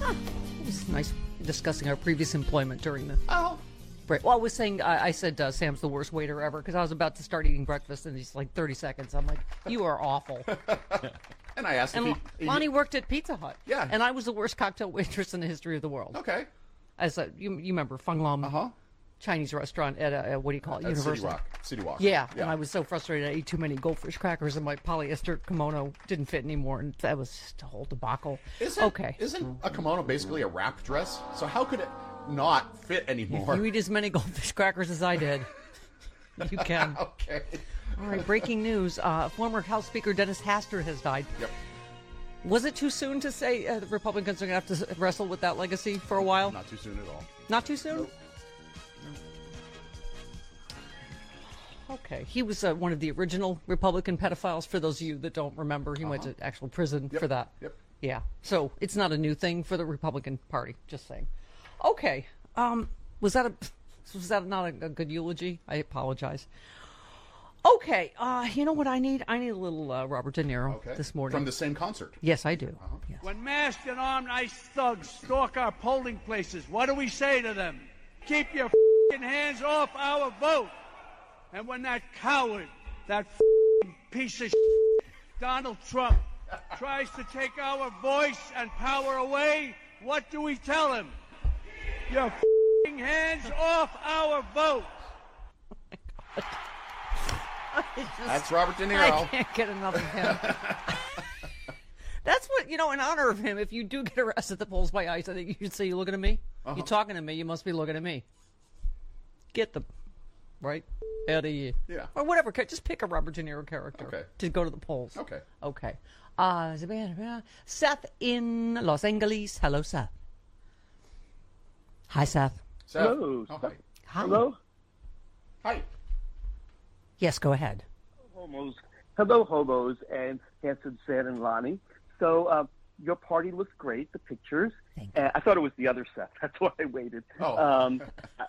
It was nice discussing our previous employment during the Oh. break. Well, I was saying, I said Sam's the worst waiter ever because I was about to start eating breakfast and he's like 30 seconds. I'm like, you are awful. And I asked And if Lonnie worked at Pizza Hut. Yeah. And I was the worst cocktail waitress in the history of the world. Okay. As you remember Feng Lam Uh-huh. Chinese restaurant at what do you call it? At University. City Walk. Yeah, and I was so frustrated. I ate too many goldfish crackers, and my polyester kimono didn't fit anymore, and that was just a whole debacle. Isn't a kimono basically a wrap dress? So how could it not fit anymore? If you eat as many goldfish crackers as I did, you can. Okay. All right, breaking news. Former House Speaker Dennis Hastert has died. Yep. Was it too soon to say the Republicans are going to have to wrestle with that legacy for a while? Not too soon at all. Not too soon? Nope. Okay. He was one of the original Republican pedophiles, for those of you that don't remember. He went to actual prison for that. Yep. Yeah. So it's not a new thing for the Republican Party, just saying. Okay. Was that not a good eulogy? I apologize. Okay. You know what I need? I need a little Robert De Niro this morning. From the same concert. Yes, I do. Yes. When masked and armed ICE thugs stalk our polling places, what do we say to them? Keep your f***ing hands off our vote. And when that coward, that f***ing piece of shit, Donald Trump, tries to take our voice and power away, what do we tell him? Your f***ing hands off our vote. That's Robert De Niro. I can't get enough of him. That's what, in honor of him, if you do get arrested at the polls by ICE, I think you should say, you looking at me? You're talking to me, you must be looking at me. Get the, right, out of you. Yeah. Or whatever, just pick a Robert De Niro character to go to the polls. Okay. Okay. Seth in Los Angeles. Hello, Seth. Hi, Seth. Seth. Hello. Oh, hi. Hi. Hello? Hi. Yes, go ahead. Hello, hobos, and handsome Sam and Lonnie. So your party looks great, the pictures. Thank you. I thought it was the other Seth. That's why I waited. Oh.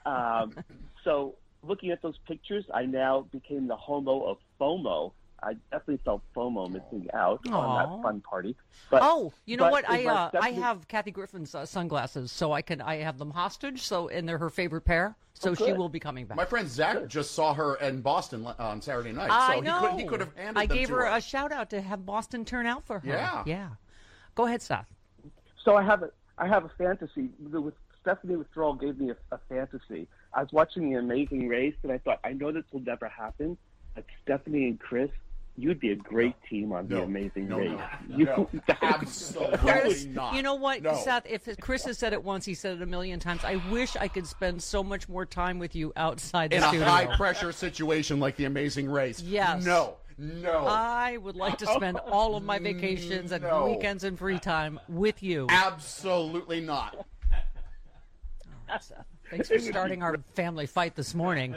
So looking at those pictures, I now became the homo of FOMO. I definitely felt FOMO missing out on that fun party. But, you know what? it was I have Kathy Griffin's sunglasses, so I have them hostage. And they're her favorite pair. So she will be coming back. My friend Zach just saw her in Boston on Saturday night. I So know. he could have handed I them gave to her a shout out to have Boston turn out for her. Yeah. Yeah. Go ahead, Seth. So I have a fantasy. Stephanie Withdrawal gave me a fantasy. I was watching The Amazing Race, and I thought, I know this will never happen, but Stephanie and Chris, you'd be a great team on The Amazing Race. No, absolutely not. You know what, No. Seth? If Chris has said it once, he said it a million times. I wish I could spend so much more time with you outside the In a studio. high-pressure situation like The Amazing Race. Yes. No. I would like to spend all of my vacations and weekends and free time with you. Absolutely not. All right, Seth. Thanks for starting our family fight this morning.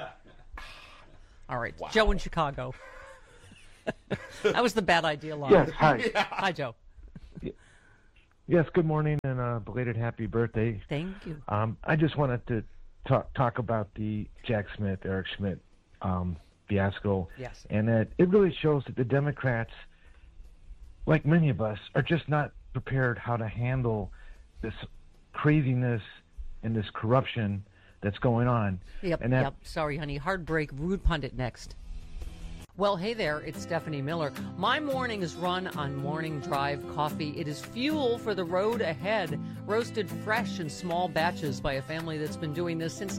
All right, Wow. Joe in Chicago. That was the bad idea line. Yes, hi. Hi, Joe. Yes, good morning and belated happy birthday. Thank you. I just wanted to talk about the Jack Smith, Eric Schmidt fiasco. Yes. And that it really shows that the Democrats, like many of us, are just not prepared how to handle this craziness and this corruption that's going on. Yep. Sorry, honey. Hard break. Rude pundit next. Well, hey there, it's Stephanie Miller. My morning is run on Morning Drive coffee. It is fuel for the road ahead, roasted fresh in small batches by a family that's been doing this since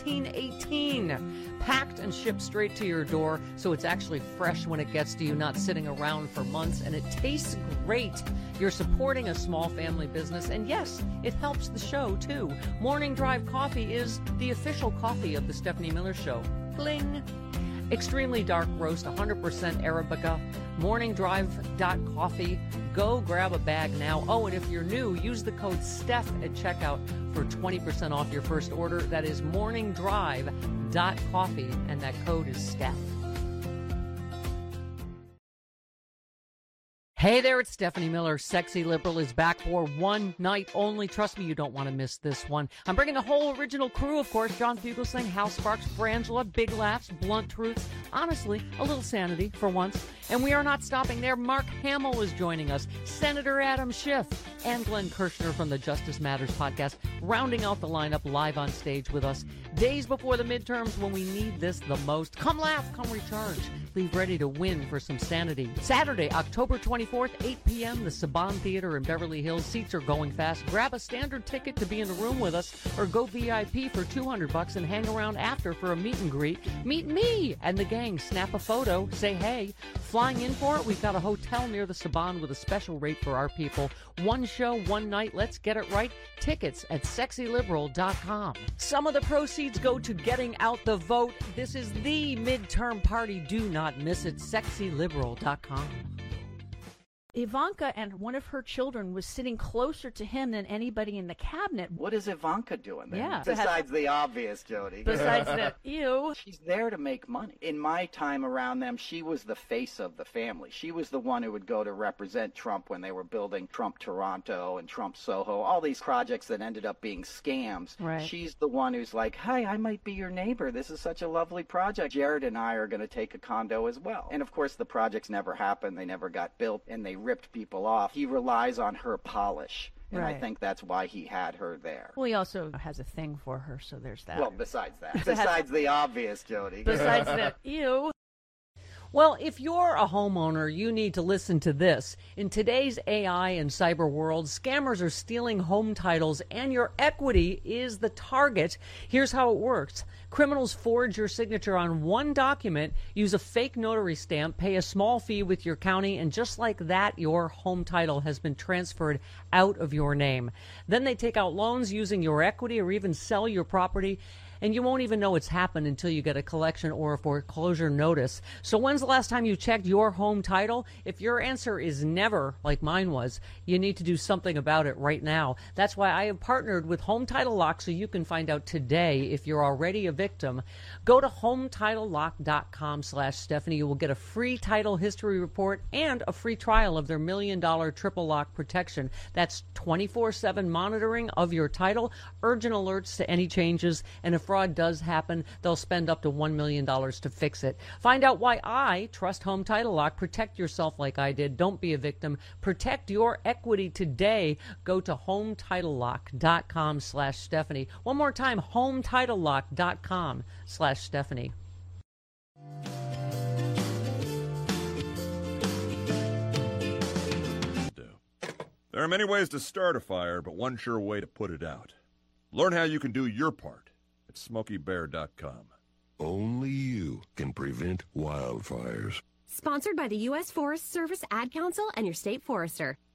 1918. Packed and shipped straight to your door, so it's actually fresh when it gets to you, not sitting around for months, and it tastes great. You're supporting a small family business, and yes, it helps the show, too. Morning Drive coffee is the official coffee of the Stephanie Miller Show. Bling! Extremely dark roast, 100% Arabica, morningdrive.coffee. Go grab a bag now. Oh, and if you're new, use the code STEPH at checkout for 20% off your first order. That is morningdrive.coffee, and that code is STEPH. Hey there, it's Stephanie Miller. Sexy Liberal is back for one night only. Trust me, you don't want to miss this one. I'm bringing a whole original crew, of course. John Fugelsang, Hal Sparks, Frangela, big laughs, blunt truths. Honestly, a little sanity for once. And we are not stopping there. Mark Hamill is joining us. Senator Adam Schiff and Glenn Kirshner from the Justice Matters podcast, rounding out the lineup live on stage with us. Days before the midterms when we need this the most. Come laugh, come recharge. Leave ready to win for some sanity. Saturday, October 24th, 8 p.m., the Saban Theater in Beverly Hills. Seats are going fast. Grab a standard ticket to be in the room with us, or go VIP for $200 and hang around after for a meet and greet. Meet me and the gang. Snap a photo. Say hey. Flying in for it, we've got a hotel near the Saban with a special rate for our people. One show, one night. Let's get it right. Tickets at sexyliberal.com. Some of the proceeds go to getting out the vote. This is the midterm party. Do not miss it. sexyliberal.com. Ivanka and one of her children was sitting closer to him than anybody in the cabinet. What is Ivanka doing there? Yeah. Besides the obvious, Jody. Besides the, ew. She's there to make money. In my time around them, she was the face of the family. She was the one who would go to represent Trump when they were building Trump Toronto and Trump Soho, all these projects that ended up being scams. Right. She's the one who's like, hey, I might be your neighbor. This is such a lovely project. Jared and I are going to take a condo as well. And of course, the projects never happened. They never got built, and they ripped people off. He relies on her polish, and Right. I think that's why he had her there. Well, he also has a thing for her, so there's that. Well, besides that. Besides the obvious, Jody. Besides the, ew. Well, if you're a homeowner, you need to listen to this. In today's AI and cyber world, scammers are stealing home titles, and your equity is the target. Here's how it works. Criminals forge your signature on one document, use a fake notary stamp, pay a small fee with your county, and just like that, your home title has been transferred out of your name. Then they take out loans using your equity or even sell your property, and you won't even know it's happened until you get a collection or a foreclosure notice. So when's the last time you checked your home title? If your answer is never, like mine was, you need to do something about it right now. That's why I have partnered with Home Title Lock, so you can find out today if you're already a victim. Go to HometitleLock.com/Stephanie. You will get a free title history report and a free trial of their $1 million triple lock protection. That's 24/7 monitoring of your title, urgent alerts to any changes, and if fraud does happen, they'll spend up to $1 million to fix it. Find out why I trust Home Title Lock. Protect yourself like I did. Don't be a victim. Protect your equity today. Go to HometitleLock.com/Stephanie. One more time, HometitleLock.com/Stephanie. There are many ways to start a fire, but one sure way to put it out. Learn how you can do your part at SmokeyBear.com. Only you can prevent wildfires. Sponsored by the U.S. Forest Service Ad Council and your state forester.